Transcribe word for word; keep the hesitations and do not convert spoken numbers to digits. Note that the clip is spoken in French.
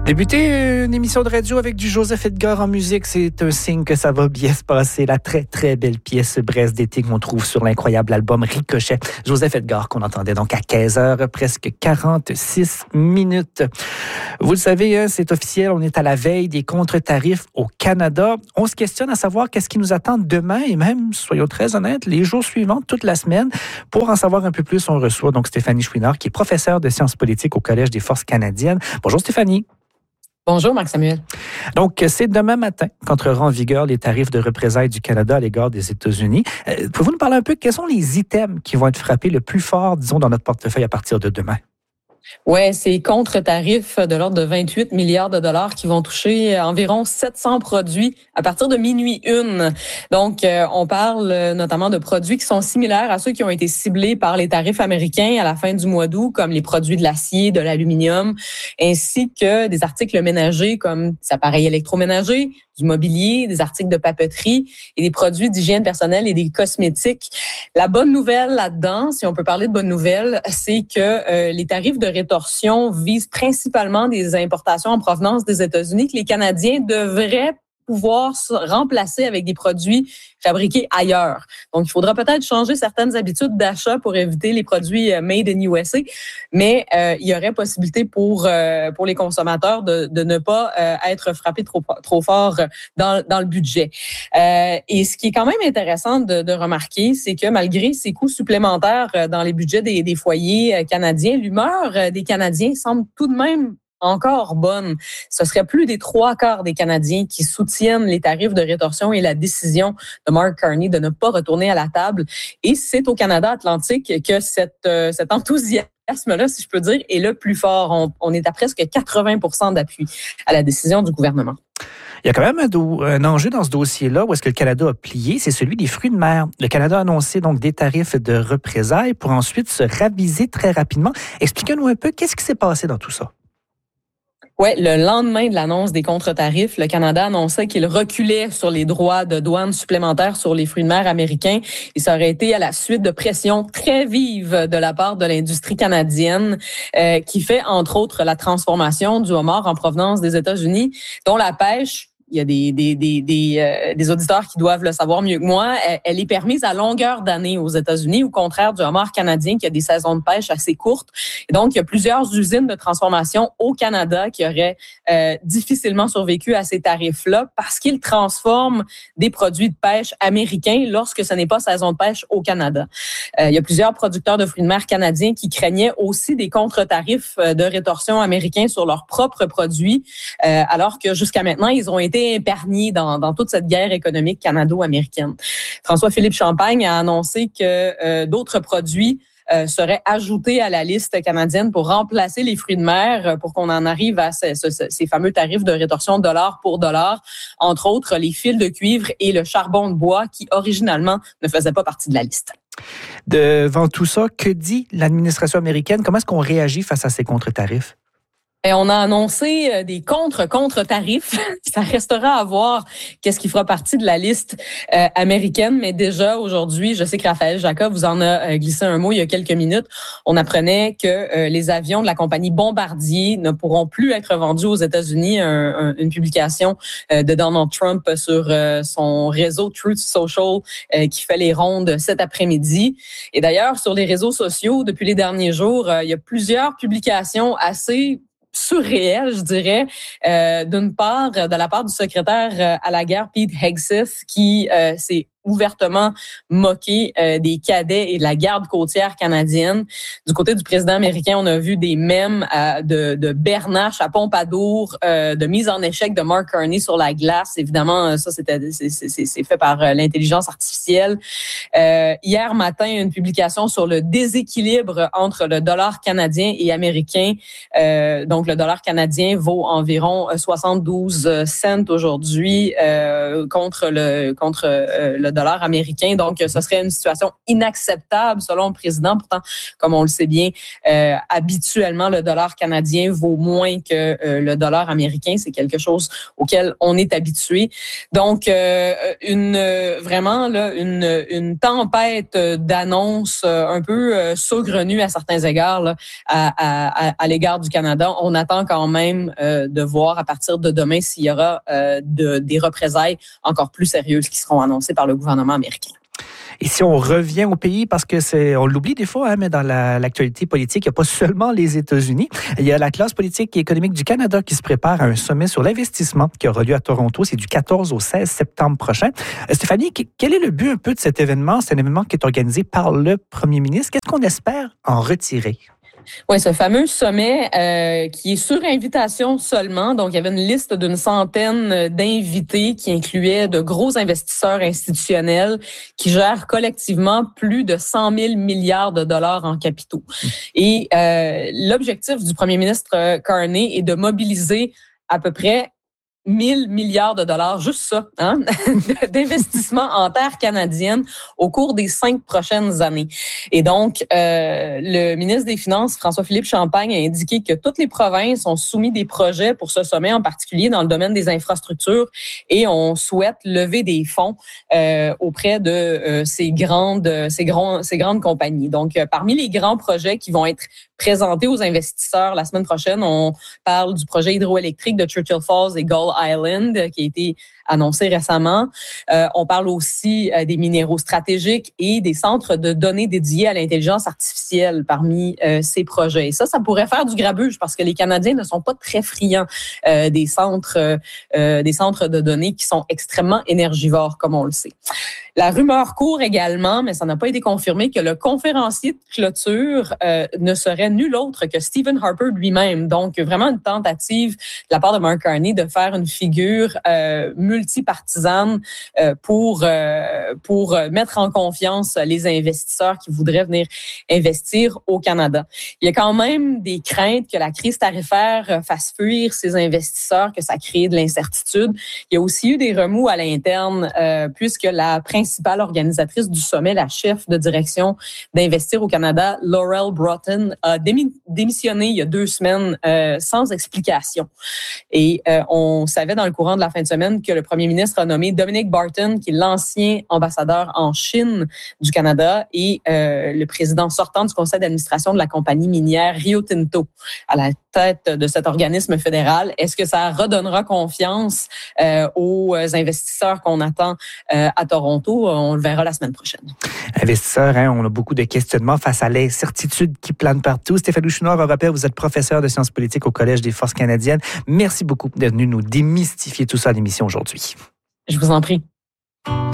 Débuter une émission de radio avec du Joseph Edgar en musique, c'est un signe que ça va bien se passer. La très, très belle pièce Brest d'été qu'on trouve sur l'incroyable album Ricochet. Joseph Edgar qu'on entendait donc à quinze heures, presque quarante-six minutes. Vous le savez, c'est officiel, on est à la veille des contre-tarifs au Canada. On se questionne à savoir qu'est-ce qui nous attend demain et même, soyons très honnêtes, les jours suivants, toute la semaine. Pour en savoir un peu plus, on reçoit donc Stéphanie Chouinard, qui est professeure de sciences politiques au Collège des Forces canadiennes. Bonjour Stéphanie. Bonjour, Marc-Samuel. Donc, c'est demain matin qu'entreront en vigueur les tarifs de représailles du Canada à l'égard des États-Unis. Euh, pouvez-vous nous parler un peu, quels sont les items qui vont être frappés le plus fort, disons, dans notre portefeuille à partir de demain? Oui, c'est contre-tarifs de l'ordre de vingt-huit milliards de dollars qui vont toucher environ sept cents produits à partir de minuit une. Donc, euh, on parle notamment de produits qui sont similaires à ceux qui ont été ciblés par les tarifs américains à la fin du mois d'août, comme les produits de l'acier, de l'aluminium, ainsi que des articles ménagers comme des appareils électroménagers, du mobilier, des articles de papeterie et des produits d'hygiène personnelle et des cosmétiques. La bonne nouvelle là-dedans, si on peut parler de bonne nouvelle, c'est que euh, les tarifs de rétorsion visent principalement des importations en provenance des États-Unis que les Canadiens devraient pouvoir se remplacer avec des produits fabriqués ailleurs. Donc, il faudra peut-être changer certaines habitudes d'achat pour éviter les produits made in U S A, mais euh, il y aurait possibilité pour euh, pour les consommateurs de, de ne pas euh, être frappés trop trop fort dans dans le budget. Euh, et ce qui est quand même intéressant de, de remarquer, c'est que malgré ces coûts supplémentaires dans les budgets des, des foyers canadiens, l'humeur des Canadiens semble tout de même encore bonne. Ce serait plus des trois quarts des Canadiens qui soutiennent les tarifs de rétorsion et la décision de Mark Carney de ne pas retourner à la table. Et c'est au Canada Atlantique que cette, euh, cet enthousiasme-là, si je peux dire, est le plus fort. On, on est à presque quatre-vingts pour cent d'appui à la décision du gouvernement. Il y a quand même un, do- un enjeu dans ce dossier-là où est-ce que le Canada a plié, c'est celui des fruits de mer. Le Canada a annoncé donc des tarifs de représailles pour ensuite se raviser très rapidement. Expliquez-nous un peu, qu'est-ce qui s'est passé dans tout ça? Ouais, le lendemain de l'annonce des contre-tarifs, le Canada annonçait qu'il reculait sur les droits de douane supplémentaires sur les fruits de mer américains. Et ça aurait été à la suite de pressions très vives de la part de l'industrie canadienne euh, qui fait, entre autres, la transformation du homard en provenance des États-Unis, dont la pêche, il y a des des des des, euh, des auditeurs qui doivent le savoir mieux que moi, elle, elle est permise à longueur d'année aux États-Unis, au contraire du homard canadien qui a des saisons de pêche assez courtes. Et donc, il y a plusieurs usines de transformation au Canada qui auraient euh, difficilement survécu à ces tarifs-là parce qu'ils transforment des produits de pêche américains lorsque ce n'est pas saison de pêche au Canada. Euh, il y a plusieurs producteurs de fruits de mer canadiens qui craignaient aussi des contre-tarifs de rétorsion américains sur leurs propres produits, euh, alors que jusqu'à maintenant, ils ont été épargnés dans, dans toute cette guerre économique canado-américaine. François-Philippe Champagne a annoncé que euh, d'autres produits euh, seraient ajoutés à la liste canadienne pour remplacer les fruits de mer, pour qu'on en arrive à ce, ce, ces fameux tarifs de rétorsion dollar pour dollar, entre autres les fils de cuivre et le charbon de bois qui, originalement, ne faisaient pas partie de la liste. Devant tout ça, que dit l'administration américaine? Comment est-ce qu'on réagit face à ces contre-tarifs? Et on a annoncé des contre-contre-tarifs. Ça restera à voir qu'est-ce qui fera partie de la liste euh, américaine. Mais déjà, aujourd'hui, je sais que Raphaël Jacob vous en a glissé un mot il y a quelques minutes. On apprenait que euh, les avions de la compagnie Bombardier ne pourront plus être vendus aux États-Unis. Un, un, une publication euh, de Donald Trump sur euh, son réseau Truth Social euh, qui fait les rondes cet après-midi. Et d'ailleurs, sur les réseaux sociaux, depuis les derniers jours, euh, il y a plusieurs publications assez surréel, je dirais, euh, d'une part, de la part du secrétaire à la guerre, Pete Hegseth, qui euh, s'est ouvertement moqué euh, des cadets et de la garde côtière canadienne. Du côté du président américain, on a vu des mèmes euh, de, de Bernache à Pompadour, euh, de mise en échec de Mark Carney sur la glace. Évidemment, ça, c'était, c'est, c'est, c'est fait par euh, l'intelligence artificielle. Euh, hier matin, une publication sur le déséquilibre entre le dollar canadien et américain. Euh, donc, le dollar canadien vaut environ soixante-douze cents aujourd'hui euh, contre le contre euh, le dollar américain. Donc, ce serait une situation inacceptable selon le président. Pourtant, comme on le sait bien, euh, habituellement, le dollar canadien vaut moins que euh, le dollar américain. C'est quelque chose auquel on est habitué. Donc, euh, une vraiment là, une, une tempête d'annonces un peu euh, saugrenues à certains égards là, à, à, à l'égard du Canada. On attend quand même euh, de voir à partir de demain s'il y aura euh, de, des représailles encore plus sérieuses qui seront annoncées par le gouvernement américain. Et si on revient au pays, parce que c'est, on l'oublie des fois, hein, mais dans la, l'actualité politique, il n'y a pas seulement les États-Unis. Il y a la classe politique et économique du Canada qui se prépare à un sommet sur l'investissement qui aura lieu à Toronto. C'est du quatorze au seize septembre prochain. Euh, Stéphanie, quel est le but un peu de cet événement? C'est un événement qui est organisé par le premier ministre. Qu'est-ce qu'on espère en retirer? Oui, ce fameux sommet euh, qui est sur invitation seulement. Donc, il y avait une liste d'une centaine d'invités qui incluait de gros investisseurs institutionnels qui gèrent collectivement plus de cent mille milliards de dollars en capitaux. Et euh, l'objectif du premier ministre Carney est de mobiliser à peu près mille milliards de dollars, juste ça, hein, d'investissement en terre canadienne au cours des cinq prochaines années. Et donc, euh, le ministre des Finances, François-Philippe Champagne, a indiqué que toutes les provinces ont soumis des projets pour ce sommet, en particulier dans le domaine des infrastructures, et on souhaite lever des fonds euh, auprès de euh, ces grandes, ces grands, ces grandes compagnies. Donc, euh, parmi les grands projets qui vont être présentés aux investisseurs la semaine prochaine, on parle du projet hydroélectrique de Churchill Falls et Gull Island qui a été annoncé récemment. Euh, on parle aussi euh, des minéraux stratégiques et des centres de données dédiés à l'intelligence artificielle parmi euh, ces projets. Et ça, ça pourrait faire du grabuge parce que les Canadiens ne sont pas très friands euh, des centres, euh, des centres de données qui sont extrêmement énergivores, comme on le sait. La rumeur court également, mais ça n'a pas été confirmé, que le conférencier de clôture euh, ne serait nul autre que Stephen Harper lui-même. Donc, vraiment une tentative de la part de Mark Carney de faire une figure euh, multipartisane euh, pour euh, pour mettre en confiance les investisseurs qui voudraient venir investir au Canada. Il y a quand même des craintes que la crise tarifaire fasse fuir ces investisseurs, que ça crée de l'incertitude. Il y a aussi eu des remous à l'interne euh, puisque la principale organisatrice du sommet, la chef de direction d'Investir au Canada, Laurel Broughton, a démi- démissionné il y a deux semaines euh, sans explication. Et euh, on savait dans le courant de la fin de semaine que le premier ministre a nommé Dominic Barton, qui est l'ancien ambassadeur en Chine du Canada et euh, le président sortant du conseil d'administration de la compagnie minière Rio Tinto à la tête de cet organisme fédéral. Est-ce que ça redonnera confiance euh, aux investisseurs qu'on attend euh, à Toronto? On le verra la semaine prochaine. Investisseurs, hein, on a beaucoup de questionnements face à l'incertitude qui plane partout. Stéphanie Chouinard, on rappelle, vous êtes professeur de sciences politiques au Collège des Forces canadiennes. Merci beaucoup d'être venu nous démystifier tout ça à l'émission aujourd'hui. Je vous en prie.